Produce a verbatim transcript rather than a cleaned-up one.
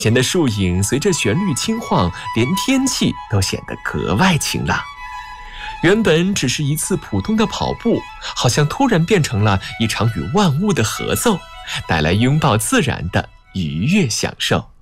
前的树影随着旋律轻晃，连天气都显得格外晴朗。原本只是一次普通的跑步，好像突然变成了一场与万物的合奏，带来拥抱自然的愉悦享受。